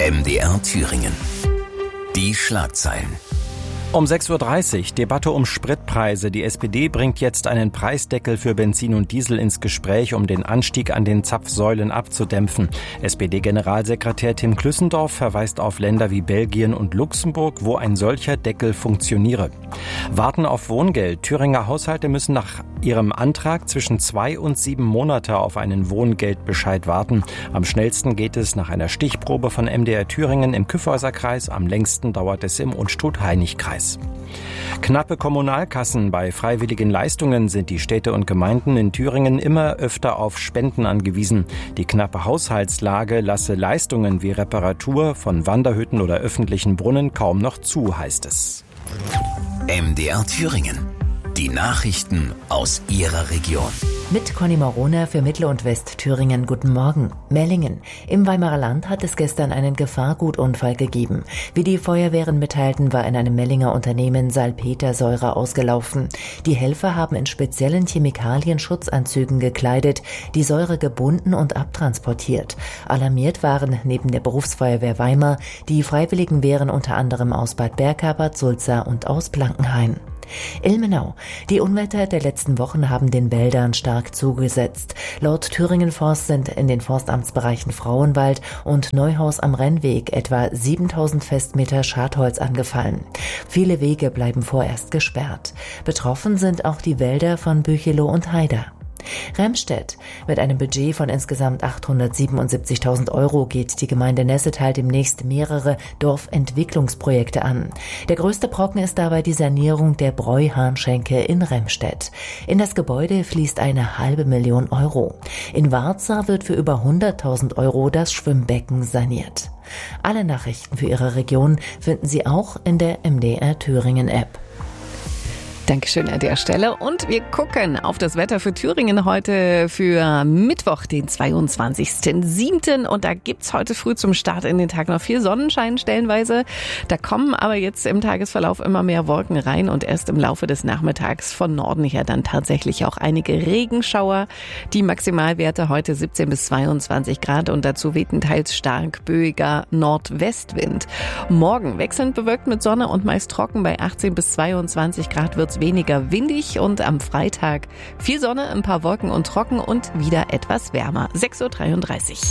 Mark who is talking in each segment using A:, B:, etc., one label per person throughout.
A: MDR Thüringen. Die Schlagzeilen.
B: Um 6.30 Uhr, Debatte um Spritpreise. Die SPD bringt jetzt einen Preisdeckel für Benzin und Diesel ins Gespräch, um den Anstieg an den Zapfsäulen abzudämpfen. SPD-Generalsekretär Tim Klüssendorf verweist auf Länder wie Belgien und Luxemburg, wo ein solcher Deckel funktioniere. Warten auf Wohngeld. Thüringer Haushalte müssen nach ihrem Antrag zwischen 2 und 7 Monate auf einen Wohngeldbescheid warten. Am schnellsten geht es nach einer Stichprobe von MDR Thüringen im Kyffhäuserkreis. Am längsten dauert es im Unstrut-Hainich-Kreis. Knappe Kommunalkassen. Bei freiwilligen Leistungen sind die Städte und Gemeinden in Thüringen immer öfter auf Spenden angewiesen. Die knappe Haushaltslage lasse Leistungen wie Reparatur von Wanderhütten oder öffentlichen Brunnen kaum noch zu, heißt es.
A: MDR Thüringen. Die Nachrichten aus Ihrer Region.
C: Mit Conny Marona für Mittel- und Westthüringen. Guten Morgen. Mellingen. Im Weimarer Land hat es gestern einen Gefahrgutunfall gegeben. Wie die Feuerwehren mitteilten, war in einem Mellinger Unternehmen Salpetersäure ausgelaufen. Die Helfer haben in speziellen Chemikalien-Schutzanzügen gekleidet, die Säure gebunden und abtransportiert. Alarmiert waren neben der Berufsfeuerwehr Weimar die Freiwilligen Wehren unter anderem aus Bad Berka, Bad Sulza und aus Blankenhain. Ilmenau. Die Unwetter der letzten Wochen haben den Wäldern stark zugesetzt. Laut Thüringen Forst sind in den Forstamtsbereichen Frauenwald und Neuhaus am Rennweg etwa 7000 Festmeter Schadholz angefallen. Viele Wege bleiben vorerst gesperrt. Betroffen sind auch die Wälder von Büchelow und Haider. Remstedt. Mit einem Budget von insgesamt 877.000 € geht die Gemeinde Nessetal demnächst mehrere Dorfentwicklungsprojekte an. Der größte Brocken ist dabei die Sanierung der Bräuhahnschenke in Remstedt. In das Gebäude fließt 500.000 €. In Warza wird für über 100.000 € das Schwimmbecken saniert. Alle Nachrichten für Ihre Region finden Sie auch in der MDR Thüringen App.
D: Dankeschön an der Stelle. Und wir gucken auf das Wetter für Thüringen heute für Mittwoch, den 22.07. Und da gibt's heute früh zum Start in den Tag noch viel Sonnenschein stellenweise. Da kommen aber jetzt im Tagesverlauf immer mehr Wolken rein und erst im Laufe des Nachmittags von Norden her dann tatsächlich auch einige Regenschauer. Die Maximalwerte heute 17 bis 22 Grad und dazu weht ein teils stark böiger Nordwestwind. Morgen wechselnd bewölkt mit Sonne und meist trocken bei 18 bis 22 Grad wird's weniger windig und am Freitag viel Sonne, ein paar Wolken und trocken und wieder etwas wärmer. 6.33 Uhr.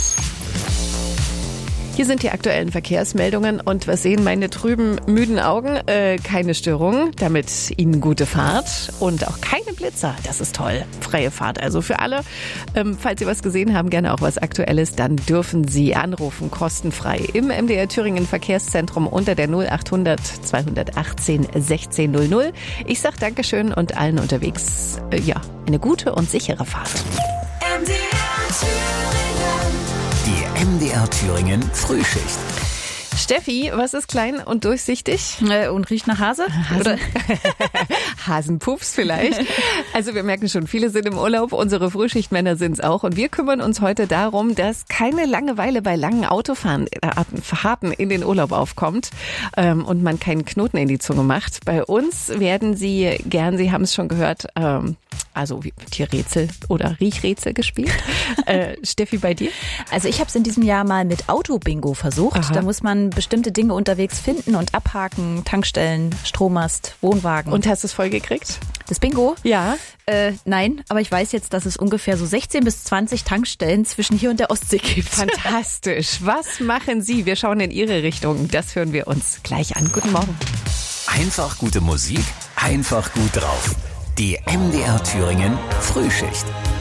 D: Hier sind die aktuellen Verkehrsmeldungen und was sehen meine trüben, müden Augen? Keine Störungen, damit Ihnen gute Fahrt und auch keine Blitzer. Das ist toll. Freie Fahrt also für alle. Falls Sie was gesehen haben, gerne auch was Aktuelles, dann dürfen Sie anrufen, kostenfrei im MDR Thüringen Verkehrszentrum unter der 0800 218 1600. Ich sag Dankeschön und allen unterwegs, eine gute und sichere Fahrt.
A: MDR Thüringen. Die MDR Thüringen Frühschicht.
D: Steffi, was ist klein und durchsichtig?
E: Und riecht nach Hase? Oder?
D: Hasenpups vielleicht. Also wir merken schon, viele sind im Urlaub, unsere Frühschichtmänner sind's auch. Und wir kümmern uns heute darum, dass keine Langeweile bei langen Autofahrten in den Urlaub aufkommt und man keinen Knoten in die Zunge macht. Bei uns werden Sie haben es schon gehört, also Tierrätsel oder Riechrätsel gespielt. Steffi, bei dir?
E: Also ich habe es in diesem Jahr mal mit Autobingo versucht.
D: Aha.
E: Da muss man bestimmte Dinge unterwegs finden und abhaken. Tankstellen, Strommast, Wohnwagen.
D: Und hast du es voll gekriegt?
E: Das Bingo?
D: Ja.
E: Nein, aber ich weiß jetzt, dass es ungefähr so 16 bis 20 Tankstellen zwischen hier und der Ostsee gibt.
D: Fantastisch. Was machen Sie? Wir schauen in Ihre Richtung. Das hören wir uns gleich an. Guten Morgen.
A: Einfach gute Musik, einfach gut drauf. Die MDR Thüringen Frühschicht.